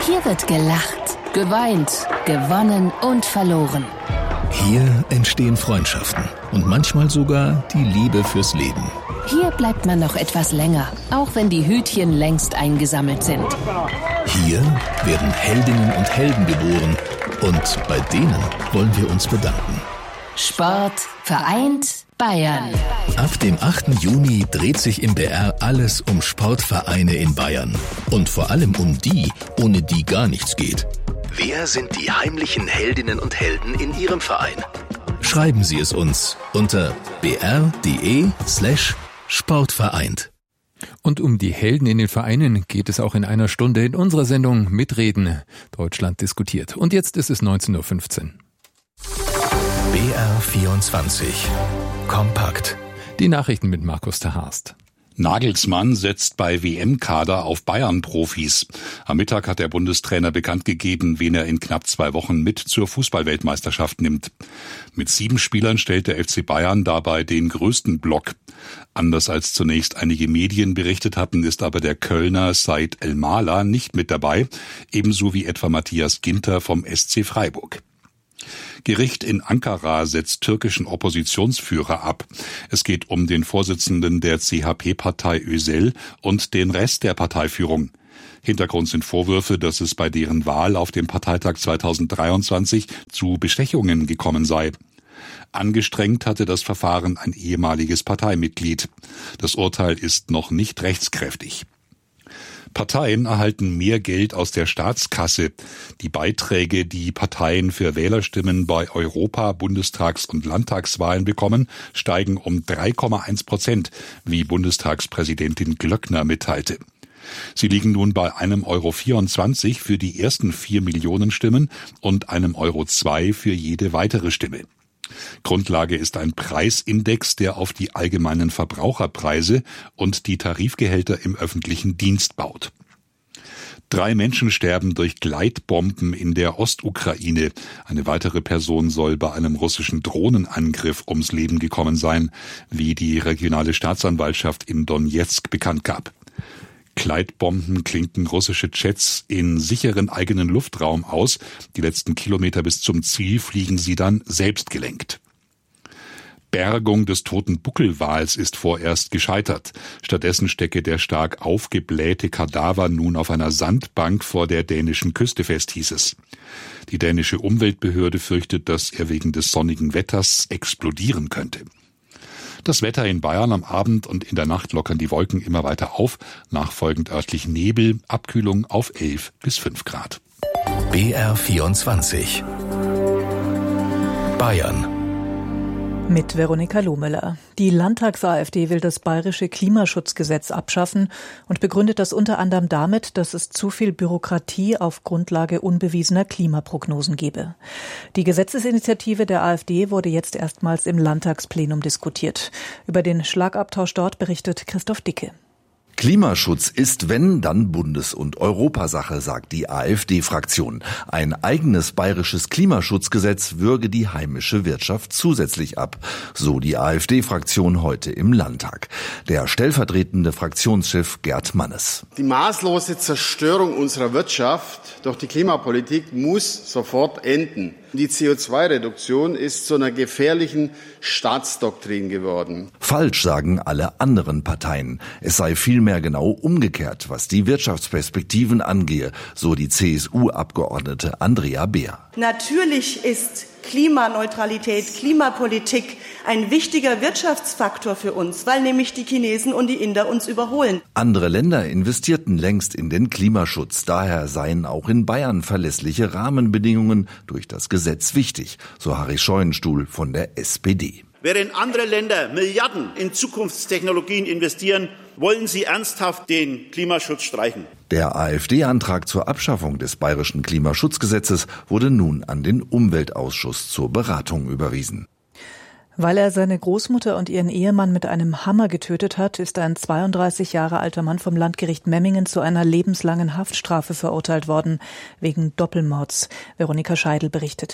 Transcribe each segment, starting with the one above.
Hier wird gelacht, geweint, gewonnen und verloren. Hier entstehen Freundschaften und manchmal sogar die Liebe fürs Leben. Hier bleibt man noch etwas länger, auch wenn die Hütchen längst eingesammelt sind. Hier werden Heldinnen und Helden geboren und bei denen wollen wir uns bedanken. Sport vereint Bayern. Ab dem 8. Juni dreht sich im BR alles um Sportvereine in Bayern. Und vor allem um die, ohne die gar nichts geht. Wer sind die heimlichen Heldinnen und Helden in Ihrem Verein? Schreiben Sie es uns unter br.de/sportvereint. Und um die Helden in den Vereinen geht es auch in einer Stunde in unserer Sendung Mitreden. Deutschland diskutiert. Und jetzt ist es 19.15 Uhr. BR24 Kompakt. Die Nachrichten mit Markus Terhorst. Nagelsmann setzt bei WM-Kader auf Bayern-Profis. Am Mittag hat der Bundestrainer bekannt gegeben, wen er in knapp 2 Wochen mit zur Fußball-Weltmeisterschaft nimmt. Mit 7 Spielern stellt der FC Bayern dabei den größten Block. Anders als zunächst einige Medien berichtet hatten, ist aber der Kölner Said El-Mala nicht mit dabei, ebenso wie etwa Matthias Ginter vom SC Freiburg. Gericht in Ankara setzt türkischen Oppositionsführer ab. Es geht um den Vorsitzenden der CHP-Partei Özel und den Rest der Parteiführung. Hintergrund sind Vorwürfe, dass es bei deren Wahl auf dem Parteitag 2023 zu Bestechungen gekommen sei. Angestrengt hatte das Verfahren ein ehemaliges Parteimitglied. Das Urteil ist noch nicht rechtskräftig. Parteien erhalten mehr Geld aus der Staatskasse. Die Beiträge, die Parteien für Wählerstimmen bei Europa-, Bundestags- und Landtagswahlen bekommen, steigen um 3,1%, wie Bundestagspräsidentin Glöckner mitteilte. Sie liegen nun bei 1,24 € für die ersten 4 Millionen Stimmen und 1,02 € für jede weitere Stimme. Grundlage ist ein Preisindex, der auf die allgemeinen Verbraucherpreise und die Tarifgehälter im öffentlichen Dienst baut. 3 Menschen sterben durch Gleitbomben in der Ostukraine. Eine weitere Person soll bei einem russischen Drohnenangriff ums Leben gekommen sein, wie die regionale Staatsanwaltschaft in Donezk bekannt gab. Gleitbomben klinken russische Jets in sicheren eigenen Luftraum aus. Die letzten Kilometer bis zum Ziel fliegen sie dann selbstgelenkt. Bergung des toten Buckelwals ist vorerst gescheitert. Stattdessen stecke der stark aufgeblähte Kadaver nun auf einer Sandbank vor der dänischen Küste fest, hieß es. Die dänische Umweltbehörde fürchtet, dass er wegen des sonnigen Wetters explodieren könnte. Das Wetter in Bayern: am Abend und in der Nacht lockern die Wolken immer weiter auf, nachfolgend örtlich Nebel, Abkühlung auf 11 bis 5 Grad. BR24 Bayern. Mit Veronika Lohmüller. Die Landtags-AfD will das bayerische Klimaschutzgesetz abschaffen und begründet das unter anderem damit, dass es zu viel Bürokratie auf Grundlage unbewiesener Klimaprognosen gebe. Die Gesetzesinitiative der AfD wurde jetzt erstmals im Landtagsplenum diskutiert. Über den Schlagabtausch dort berichtet Christoph Dicke. Klimaschutz ist, wenn, dann Bundes- und Europasache, sagt die AfD-Fraktion. Ein eigenes bayerisches Klimaschutzgesetz würge die heimische Wirtschaft zusätzlich ab, so die AfD-Fraktion heute im Landtag. Der stellvertretende Fraktionschef Gerd Mannes. Die maßlose Zerstörung unserer Wirtschaft durch die Klimapolitik muss sofort enden. Die CO2-Reduktion ist zu einer gefährlichen Staatsdoktrin geworden. Falsch, sagen alle anderen Parteien. Es sei vielmehr genau umgekehrt, was die Wirtschaftsperspektiven angehe, so die CSU-Abgeordnete Andrea Beer. Natürlich ist Klimaneutralität, Klimapolitik ein wichtiger Wirtschaftsfaktor für uns, weil nämlich die Chinesen und die Inder uns überholen. Andere Länder investierten längst in den Klimaschutz. Daher seien auch in Bayern verlässliche Rahmenbedingungen durch das Gesetz wichtig, so Harry Scheuenstuhl von der SPD. Während andere Länder Milliarden in Zukunftstechnologien investieren, wollen sie ernsthaft den Klimaschutz streichen. Der AfD-Antrag zur Abschaffung des bayerischen Klimaschutzgesetzes wurde nun an den Umweltausschuss zur Beratung überwiesen. Weil er seine Großmutter und ihren Ehemann mit einem Hammer getötet hat, ist ein 32 Jahre alter Mann vom Landgericht Memmingen zu einer lebenslangen Haftstrafe verurteilt worden, wegen Doppelmords. Veronika Scheidel berichtet.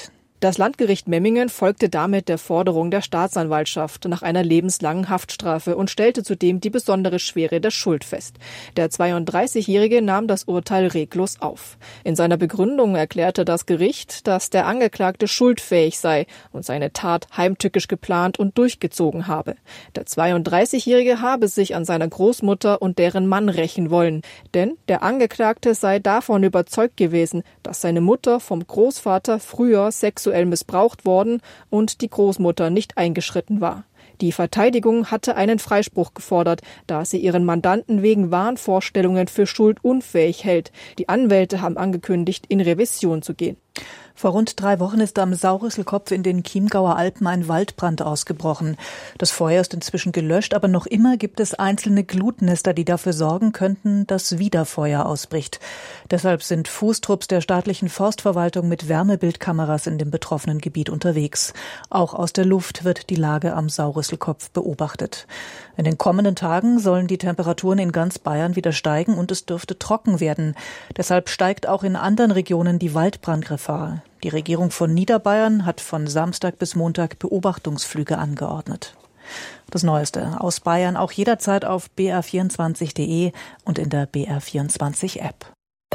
Das Landgericht Memmingen folgte damit der Forderung der Staatsanwaltschaft nach einer lebenslangen Haftstrafe und stellte zudem die besondere Schwere der Schuld fest. Der 32-Jährige nahm das Urteil reglos auf. In seiner Begründung erklärte das Gericht, dass der Angeklagte schuldfähig sei und seine Tat heimtückisch geplant und durchgezogen habe. Der 32-Jährige habe sich an seiner Großmutter und deren Mann rächen wollen, denn der Angeklagte sei davon überzeugt gewesen, dass seine Mutter vom Großvater früher sexuell missbraucht worden und die Großmutter nicht eingeschritten war. Die Verteidigung hatte einen Freispruch gefordert, da sie ihren Mandanten wegen Wahnvorstellungen für schuldunfähig hält. Die Anwälte haben angekündigt, in Revision zu gehen. Vor rund 3 Wochen ist am Saurüsselkopf in den Chiemgauer Alpen ein Waldbrand ausgebrochen. Das Feuer ist inzwischen gelöscht, aber noch immer gibt es einzelne Glutnester, die dafür sorgen könnten, dass wieder Feuer ausbricht. Deshalb sind Fußtrupps der staatlichen Forstverwaltung mit Wärmebildkameras in dem betroffenen Gebiet unterwegs. Auch aus der Luft wird die Lage am Saurüsselkopf beobachtet. In den kommenden Tagen sollen die Temperaturen in ganz Bayern wieder steigen und es dürfte trocken werden. Deshalb steigt auch in anderen Regionen die Waldbrandgefahr. Die Regierung von Niederbayern hat von Samstag bis Montag Beobachtungsflüge angeordnet. Das Neueste aus Bayern auch jederzeit auf br24.de und in der BR24-App.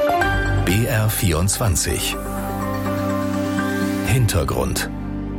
BR24 Hintergrund.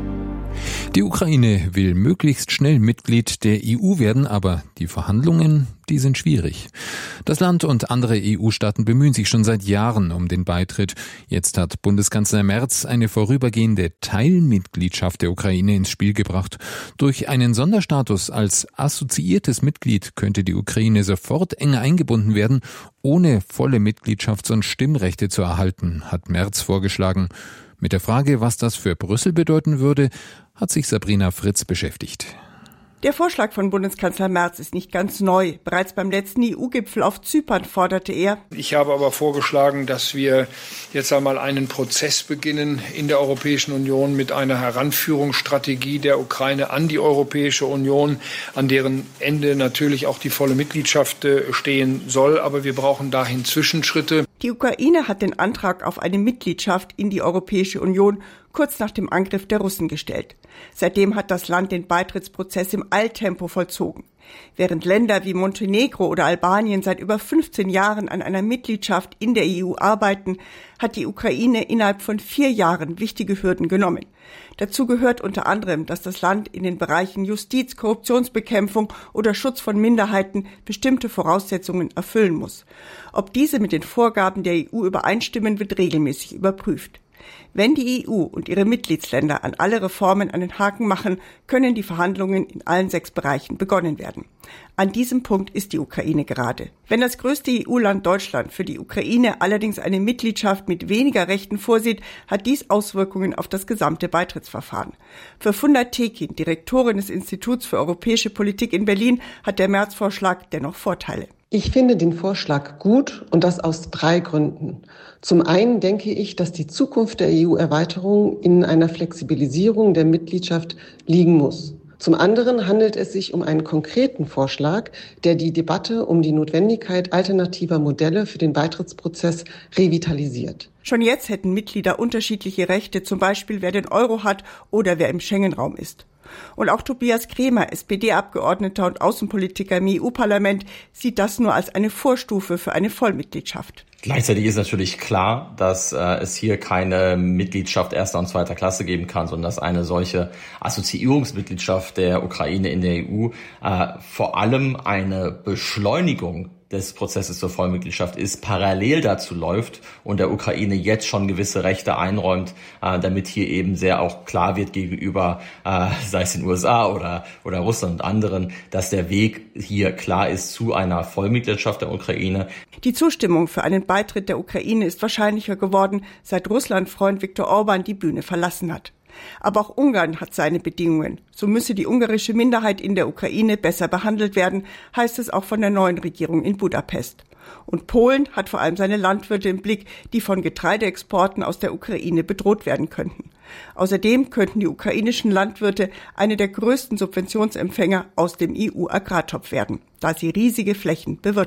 Die Ukraine will möglichst schnell Mitglied der EU werden, aber die Verhandlungen, die sind schwierig. Das Land und andere EU-Staaten bemühen sich schon seit Jahren um den Beitritt. Jetzt hat Bundeskanzler Merz eine vorübergehende Teilmitgliedschaft der Ukraine ins Spiel gebracht. Durch einen Sonderstatus als assoziiertes Mitglied könnte die Ukraine sofort enger eingebunden werden, ohne volle Mitgliedschafts- und Stimmrechte zu erhalten, hat Merz vorgeschlagen. Mit der Frage, was das für Brüssel bedeuten würde, hat sich Sabrina Fritz beschäftigt. Der Vorschlag von Bundeskanzler Merz ist nicht ganz neu. Bereits beim letzten EU-Gipfel auf Zypern forderte er: Ich habe aber vorgeschlagen, dass wir jetzt einmal einen Prozess beginnen in der Europäischen Union mit einer Heranführungsstrategie der Ukraine an die Europäische Union, an deren Ende natürlich auch die volle Mitgliedschaft stehen soll. Aber wir brauchen dahin Zwischenschritte. Die Ukraine hat den Antrag auf eine Mitgliedschaft in die Europäische Union kurz nach dem Angriff der Russen gestellt. Seitdem hat das Land den Beitrittsprozess im Eiltempo vollzogen. Während Länder wie Montenegro oder Albanien seit über 15 Jahren an einer Mitgliedschaft in der EU arbeiten, hat die Ukraine innerhalb von 4 Jahren wichtige Hürden genommen. Dazu gehört unter anderem, dass das Land in den Bereichen Justiz, Korruptionsbekämpfung oder Schutz von Minderheiten bestimmte Voraussetzungen erfüllen muss. Ob diese mit den Vorgaben der EU übereinstimmen, wird regelmäßig überprüft. Wenn die EU und ihre Mitgliedsländer an alle Reformen einen Haken machen, können die Verhandlungen in allen 6 Bereichen begonnen werden. An diesem Punkt ist die Ukraine gerade. Wenn das größte EU-Land Deutschland für die Ukraine allerdings eine Mitgliedschaft mit weniger Rechten vorsieht, hat dies Auswirkungen auf das gesamte Beitrittsverfahren. Für Funda Tekin, Direktorin des Instituts für europäische Politik in Berlin, hat der Merz-Vorschlag dennoch Vorteile. Ich finde den Vorschlag gut und das aus 3 Gründen. Zum einen denke ich, dass die Zukunft der EU-Erweiterung in einer Flexibilisierung der Mitgliedschaft liegen muss. Zum anderen handelt es sich um einen konkreten Vorschlag, der die Debatte um die Notwendigkeit alternativer Modelle für den Beitrittsprozess revitalisiert. Schon jetzt hätten Mitglieder unterschiedliche Rechte, zum Beispiel wer den Euro hat oder wer im Schengen-Raum ist. Und auch Tobias Kremer, SPD-Abgeordneter und Außenpolitiker im EU-Parlament, sieht das nur als eine Vorstufe für eine Vollmitgliedschaft. Gleichzeitig ist natürlich klar, dass es hier keine Mitgliedschaft erster und zweiter Klasse geben kann, sondern dass eine solche Assoziierungsmitgliedschaft der Ukraine in der EU vor allem eine Beschleunigung des Prozesses zur Vollmitgliedschaft ist, parallel dazu läuft und der Ukraine jetzt schon gewisse Rechte einräumt, damit hier eben sehr auch klar wird gegenüber, sei es den USA oder Russland und anderen, dass der Weg hier klar ist zu einer Vollmitgliedschaft der Ukraine. Die Zustimmung für einen Beitritt der Ukraine ist wahrscheinlicher geworden, seit Russland-Freund Viktor Orban die Bühne verlassen hat. Aber auch Ungarn hat seine Bedingungen. So müsse die ungarische Minderheit in der Ukraine besser behandelt werden, heißt es auch von der neuen Regierung in Budapest. Und Polen hat vor allem seine Landwirte im Blick, die von Getreideexporten aus der Ukraine bedroht werden könnten. Außerdem könnten die ukrainischen Landwirte eine der größten Subventionsempfänger aus dem EU-Agrartopf werden, da sie riesige Flächen bewirtschaften.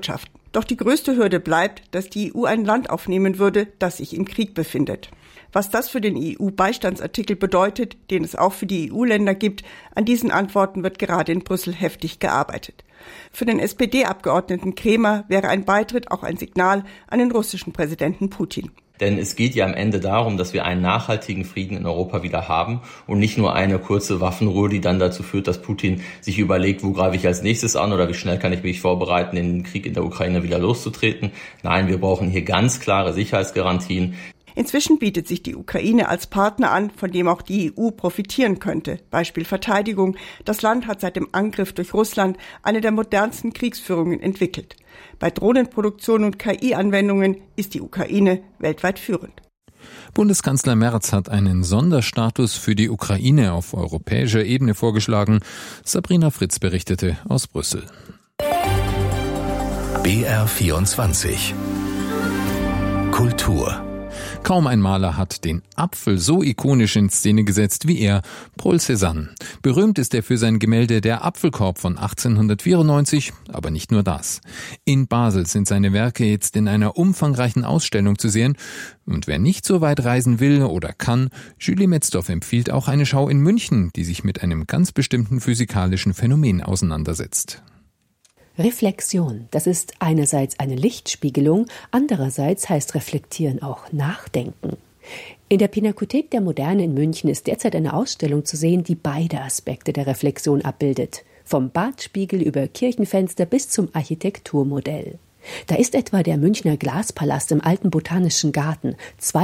Doch die größte Hürde bleibt, dass die EU ein Land aufnehmen würde, das sich im Krieg befindet. Was das für den EU-Beistandsartikel bedeutet, den es auch für die EU-Länder gibt, an diesen Antworten wird gerade in Brüssel heftig gearbeitet. Für den SPD-Abgeordneten Kremer wäre ein Beitritt auch ein Signal an den russischen Präsidenten Putin. Denn es geht ja am Ende darum, dass wir einen nachhaltigen Frieden in Europa wieder haben und nicht nur eine kurze Waffenruhe, die dann dazu führt, dass Putin sich überlegt, wo greife ich als nächstes an oder wie schnell kann ich mich vorbereiten, den Krieg in der Ukraine wieder loszutreten. Nein, wir brauchen hier ganz klare Sicherheitsgarantien. Inzwischen bietet sich die Ukraine als Partner an, von dem auch die EU profitieren könnte. Beispiel Verteidigung. Das Land hat seit dem Angriff durch Russland eine der modernsten Kriegsführungen entwickelt. Bei Drohnenproduktion und KI-Anwendungen ist die Ukraine weltweit führend. Bundeskanzler Merz hat einen Sonderstatus für die Ukraine auf europäischer Ebene vorgeschlagen. Sabrina Fritz berichtete aus Brüssel. BR24 Kultur. Kaum ein Maler hat den Apfel so ikonisch in Szene gesetzt wie er, Paul Cézanne. Berühmt ist er für sein Gemälde Der Apfelkorb von 1894, aber nicht nur das. In Basel sind seine Werke jetzt in einer umfangreichen Ausstellung zu sehen. Und wer nicht so weit reisen will oder kann, Julie Metzdorf empfiehlt auch eine Schau in München, die sich mit einem ganz bestimmten physikalischen Phänomen auseinandersetzt. Reflexion, das ist einerseits eine Lichtspiegelung, andererseits heißt Reflektieren auch Nachdenken. In der Pinakothek der Moderne in München ist derzeit eine Ausstellung zu sehen, die beide Aspekte der Reflexion abbildet. Vom Badspiegel über Kirchenfenster bis zum Architekturmodell. Da ist etwa der Münchner Glaspalast im alten Botanischen Garten.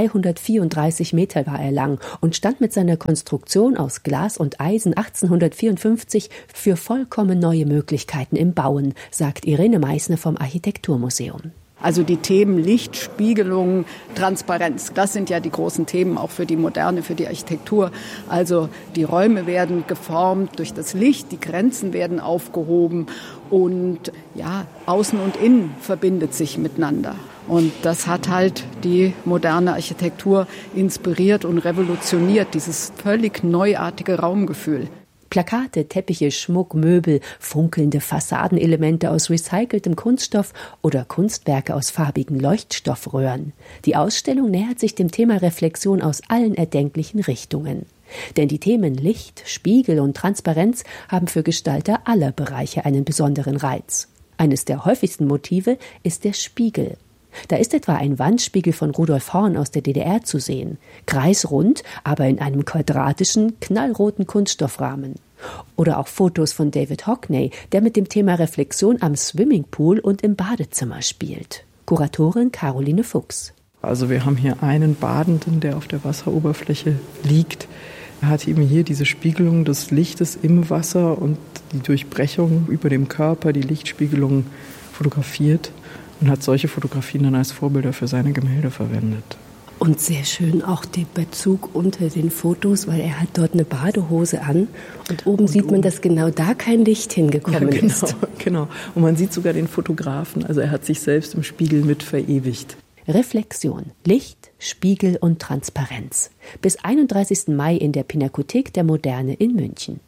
234 Meter war er lang und stand mit seiner Konstruktion aus Glas und Eisen 1854 für vollkommen neue Möglichkeiten im Bauen, sagt Irene Meissner vom Architekturmuseum. Also die Themen Licht, Spiegelung, Transparenz, das sind ja die großen Themen auch für die Moderne, für die Architektur. Also die Räume werden geformt durch das Licht, die Grenzen werden aufgehoben und ja, Außen und Innen verbindet sich miteinander. Und das hat halt die moderne Architektur inspiriert und revolutioniert, dieses völlig neuartige Raumgefühl. Plakate, Teppiche, Schmuck, Möbel, funkelnde Fassadenelemente aus recyceltem Kunststoff oder Kunstwerke aus farbigen Leuchtstoffröhren. Die Ausstellung nähert sich dem Thema Reflexion aus allen erdenklichen Richtungen. Denn die Themen Licht, Spiegel und Transparenz haben für Gestalter aller Bereiche einen besonderen Reiz. Eines der häufigsten Motive ist der Spiegel. Da ist etwa ein Wandspiegel von Rudolf Horn aus der DDR zu sehen. Kreisrund, aber in einem quadratischen, knallroten Kunststoffrahmen. Oder auch Fotos von David Hockney, der mit dem Thema Reflexion am Swimmingpool und im Badezimmer spielt. Kuratorin Caroline Fuchs. Also wir haben hier einen Badenden, der auf der Wasseroberfläche liegt. Er hat eben hier diese Spiegelung des Lichtes im Wasser und die Durchbrechung über dem Körper, die Lichtspiegelung fotografiert. Und hat solche Fotografien dann als Vorbilder für seine Gemälde verwendet. Und sehr schön auch der Bezug unter den Fotos, weil er hat dort eine Badehose an und oben sieht man, dass genau da kein Licht hingekommen ist. Genau. Und man sieht sogar den Fotografen, also er hat sich selbst im Spiegel mit verewigt. Reflexion, Licht, Spiegel und Transparenz. Bis 31. Mai in der Pinakothek der Moderne in München.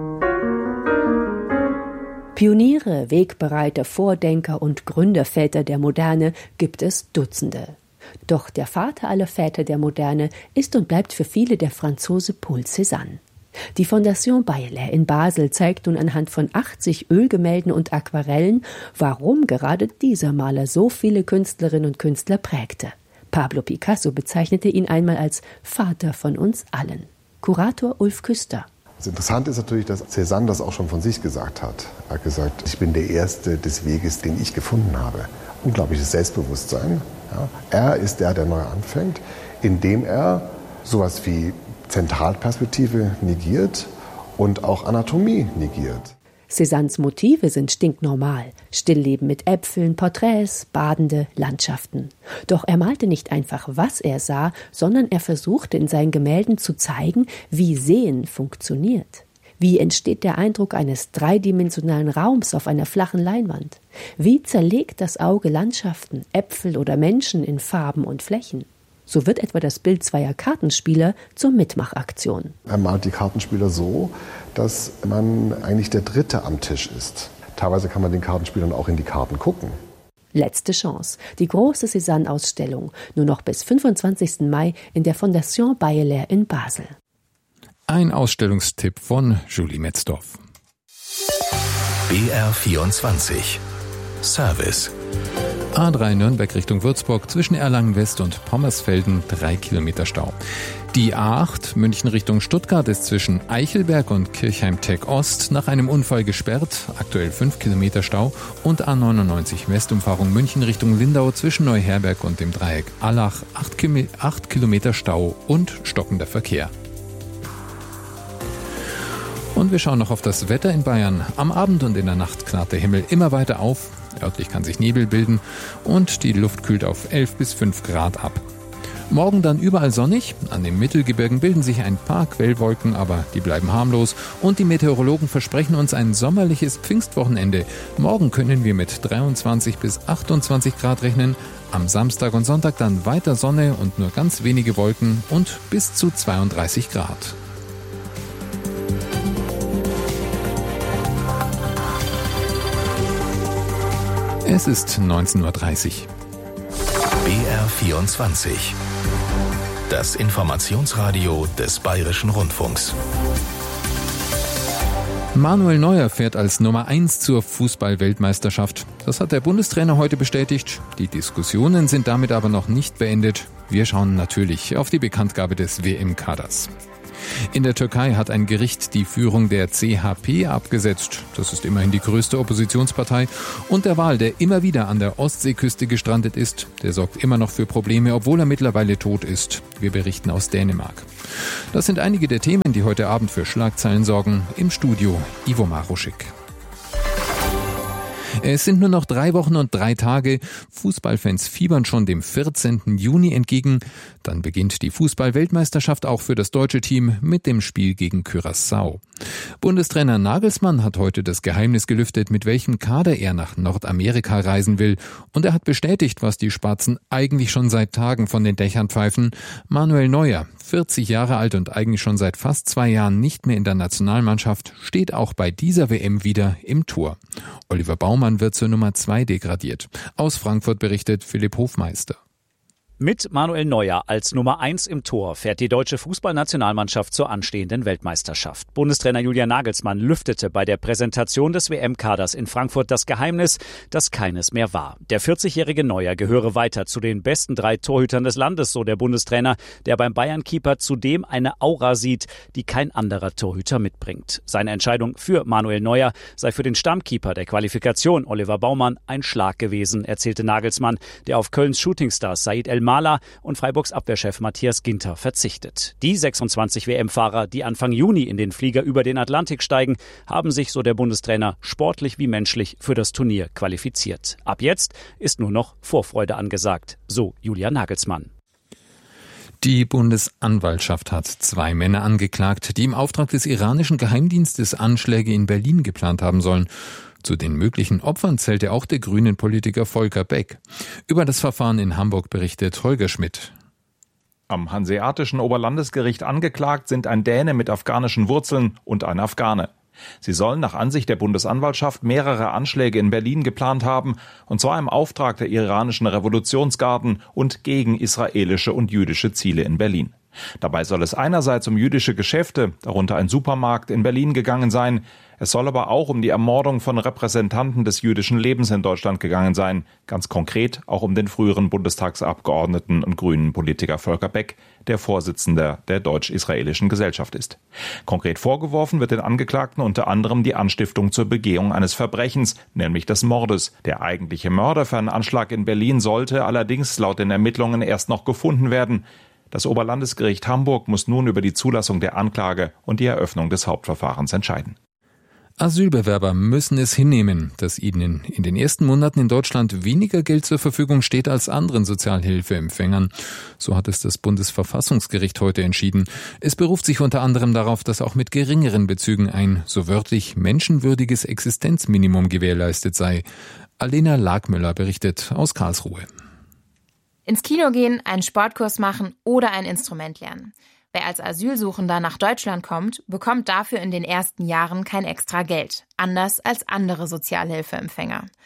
Pioniere, Wegbereiter, Vordenker und Gründerväter der Moderne gibt es Dutzende. Doch der Vater aller Väter der Moderne ist und bleibt für viele der Franzose Paul Cézanne. Die Fondation Baillet in Basel zeigt nun anhand von 80 Ölgemälden und Aquarellen, warum gerade dieser Maler so viele Künstlerinnen und Künstler prägte. Pablo Picasso bezeichnete ihn einmal als Vater von uns allen. Kurator Ulf Küster. Das Interessante ist natürlich, dass Cézanne das auch schon von sich gesagt hat. Er hat gesagt, ich bin der Erste des Weges, den ich gefunden habe. Unglaubliches Selbstbewusstsein. Ja. Er ist der neu anfängt, indem er sowas wie Zentralperspektive negiert und auch Anatomie negiert. Cézannes Motive sind stinknormal. Stillleben mit Äpfeln, Porträts, Badende, Landschaften. Doch er malte nicht einfach, was er sah, sondern er versuchte in seinen Gemälden zu zeigen, wie Sehen funktioniert. Wie entsteht der Eindruck eines dreidimensionalen Raums auf einer flachen Leinwand? Wie zerlegt das Auge Landschaften, Äpfel oder Menschen in Farben und Flächen? So wird etwa das Bild zweier Kartenspieler zur Mitmachaktion. Er malt die Kartenspieler so, dass man eigentlich der Dritte am Tisch ist. Teilweise kann man den Kartenspielern auch in die Karten gucken. Letzte Chance. Die große Cézanne-Ausstellung. Nur noch bis 25. Mai in der Fondation Bayeler in Basel. Ein Ausstellungstipp von Julie Metzdorf. BR24 Service. A3 Nürnberg Richtung Würzburg zwischen Erlangen West und Pommersfelden 3 Kilometer Stau. Die A8 München Richtung Stuttgart ist zwischen Eichelberg und Kirchheim-Tech Ost nach einem Unfall gesperrt, aktuell 5 Kilometer Stau. Und A99 Westumfahrung München Richtung Lindau zwischen Neuherberg und dem Dreieck Allach 8 Kilometer Stau und stockender Verkehr. Und wir schauen noch auf das Wetter in Bayern. Am Abend und in der Nacht klart der Himmel immer weiter auf. Örtlich kann sich Nebel bilden und die Luft kühlt auf 11 bis 5 Grad ab. Morgen dann überall sonnig. An den Mittelgebirgen bilden sich ein paar Quellwolken, aber die bleiben harmlos. Und die Meteorologen versprechen uns ein sommerliches Pfingstwochenende. Morgen können wir mit 23 bis 28 Grad rechnen. Am Samstag und Sonntag dann weiter Sonne und nur ganz wenige Wolken und bis zu 32 Grad. Es ist 19:30 Uhr. BR24. Das Informationsradio des Bayerischen Rundfunks. Manuel Neuer fährt als Nummer 1 zur Fußball-Weltmeisterschaft. Das hat der Bundestrainer heute bestätigt. Die Diskussionen sind damit aber noch nicht beendet. Wir schauen natürlich auf die Bekanntgabe des WM-Kaders. In der Türkei hat ein Gericht die Führung der CHP abgesetzt. Das ist immerhin die größte Oppositionspartei. Und der Wal, der immer wieder an der Ostseeküste gestrandet ist, der sorgt immer noch für Probleme, obwohl er mittlerweile tot ist. Wir berichten aus Dänemark. Das sind einige der Themen, die heute Abend für Schlagzeilen sorgen. Im Studio Ivo Maruschik. Es sind nur noch 3 Wochen und 3 Tage. Fußballfans fiebern schon dem 14. Juni entgegen. Dann beginnt die Fußball-Weltmeisterschaft auch für das deutsche Team mit dem Spiel gegen Curaçao. Bundestrainer Nagelsmann hat heute das Geheimnis gelüftet, mit welchem Kader er nach Nordamerika reisen will. Und er hat bestätigt, was die Spatzen eigentlich schon seit Tagen von den Dächern pfeifen. Manuel Neuer, 40 Jahre alt und eigentlich schon seit fast 2 Jahren nicht mehr in der Nationalmannschaft, steht auch bei dieser WM wieder im Tor. Oliver Baumann wird zur Nummer 2 degradiert. Aus Frankfurt berichtet Philipp Hofmeister. Mit Manuel Neuer als Nummer 1 im Tor fährt die deutsche Fußballnationalmannschaft zur anstehenden Weltmeisterschaft. Bundestrainer Julian Nagelsmann lüftete bei der Präsentation des WM-Kaders in Frankfurt das Geheimnis, das keines mehr war. Der 40-jährige Neuer gehöre weiter zu den besten 3 Torhütern des Landes, so der Bundestrainer, der beim Bayern-Keeper zudem eine Aura sieht, die kein anderer Torhüter mitbringt. Seine Entscheidung für Manuel Neuer sei für den Stammkeeper der Qualifikation, Oliver Baumann, ein Schlag gewesen, erzählte Nagelsmann, der auf Kölns Shootingstar Said El-Mahla und Freiburgs Abwehrchef Matthias Ginter verzichtet. Die 26 WM-Fahrer, die Anfang Juni in den Flieger über den Atlantik steigen, haben sich, so der Bundestrainer, sportlich wie menschlich für das Turnier qualifiziert. Ab jetzt ist nur noch Vorfreude angesagt, so Julian Nagelsmann. Die Bundesanwaltschaft hat 2 Männer angeklagt, die im Auftrag des iranischen Geheimdienstes Anschläge in Berlin geplant haben sollen. Zu den möglichen Opfern zählte auch der grünen Politiker Volker Beck. Über das Verfahren in Hamburg berichtet Holger Schmidt. Am Hanseatischen Oberlandesgericht angeklagt sind ein Däne mit afghanischen Wurzeln und ein Afghane. Sie sollen nach Ansicht der Bundesanwaltschaft mehrere Anschläge in Berlin geplant haben, und zwar im Auftrag der iranischen Revolutionsgarden und gegen israelische und jüdische Ziele in Berlin. Dabei soll es einerseits um jüdische Geschäfte, darunter ein Supermarkt, in Berlin gegangen sein. Es soll aber auch um die Ermordung von Repräsentanten des jüdischen Lebens in Deutschland gegangen sein. Ganz konkret auch um den früheren Bundestagsabgeordneten und grünen Politiker Volker Beck, der Vorsitzender der Deutsch-Israelischen Gesellschaft ist. Konkret vorgeworfen wird den Angeklagten unter anderem die Anstiftung zur Begehung eines Verbrechens, nämlich des Mordes. Der eigentliche Mörder für einen Anschlag in Berlin sollte allerdings laut den Ermittlungen erst noch gefunden werden. Das Oberlandesgericht Hamburg muss nun über die Zulassung der Anklage und die Eröffnung des Hauptverfahrens entscheiden. Asylbewerber müssen es hinnehmen, dass ihnen in den ersten Monaten in Deutschland weniger Geld zur Verfügung steht als anderen Sozialhilfeempfängern. So hat es das Bundesverfassungsgericht heute entschieden. Es beruft sich unter anderem darauf, dass auch mit geringeren Bezügen ein, so wörtlich, menschenwürdiges Existenzminimum gewährleistet sei. Alena Lagmüller berichtet aus Karlsruhe. Ins Kino gehen, einen Sportkurs machen oder ein Instrument lernen. Wer als Asylsuchender nach Deutschland kommt, bekommt dafür in den ersten Jahren kein extra Geld, anders als andere Sozialhilfeempfänger.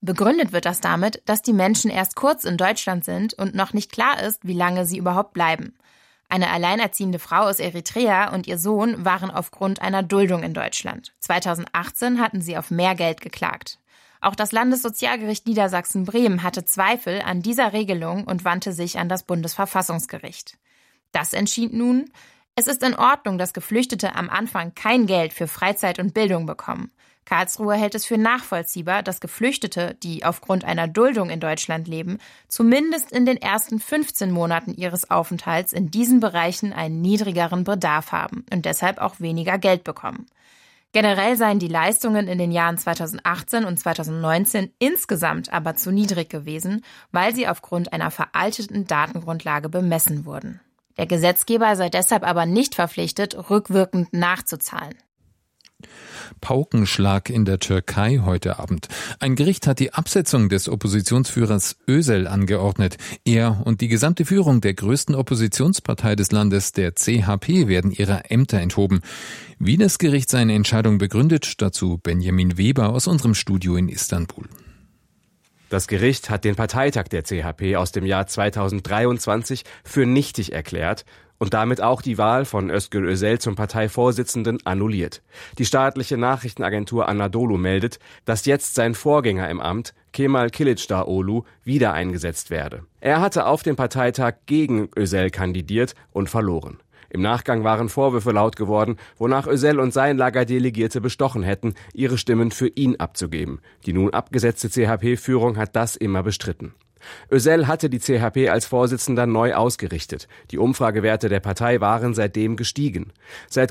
Begründet wird das damit, dass die Menschen erst kurz in Deutschland sind und noch nicht klar ist, wie lange sie überhaupt bleiben. Eine alleinerziehende Frau aus Eritrea und ihr Sohn waren aufgrund einer Duldung in Deutschland. 2018 hatten sie auf mehr Geld geklagt. Auch das Landessozialgericht Niedersachsen-Bremen hatte Zweifel an dieser Regelung und wandte sich an das Bundesverfassungsgericht. Das entschied nun, es ist in Ordnung, dass Geflüchtete am Anfang kein Geld für Freizeit und Bildung bekommen. Karlsruhe hält es für nachvollziehbar, dass Geflüchtete, die aufgrund einer Duldung in Deutschland leben, zumindest in den ersten 15 Monaten ihres Aufenthalts in diesen Bereichen einen niedrigeren Bedarf haben und deshalb auch weniger Geld bekommen. Generell seien die Leistungen in den Jahren 2018 und 2019 insgesamt aber zu niedrig gewesen, weil sie aufgrund einer veralteten Datengrundlage bemessen wurden. Der Gesetzgeber sei deshalb aber nicht verpflichtet, rückwirkend nachzuzahlen. Paukenschlag in der Türkei heute Abend. Ein Gericht hat die Absetzung des Oppositionsführers Özel angeordnet. Er und die gesamte Führung der größten Oppositionspartei des Landes, der CHP, werden ihrer Ämter enthoben. Wie das Gericht seine Entscheidung begründet, dazu Benjamin Weber aus unserem Studio in Istanbul. Das Gericht hat den Parteitag der CHP aus dem Jahr 2023 für nichtig erklärt und damit auch die Wahl von Özgür Özel zum Parteivorsitzenden annulliert. Die staatliche Nachrichtenagentur Anadolu meldet, dass jetzt sein Vorgänger im Amt, Kemal Kılıçdaroğlu, wieder eingesetzt werde. Er hatte auf dem Parteitag gegen Özel kandidiert und verloren. Im Nachgang waren Vorwürfe laut geworden, wonach Özel und sein Lager Delegierte bestochen hätten, ihre Stimmen für ihn abzugeben. Die nun abgesetzte CHP-Führung hat das immer bestritten. Özel hatte die CHP als Vorsitzender neu ausgerichtet. Die Umfragewerte der Partei waren seitdem gestiegen. Seit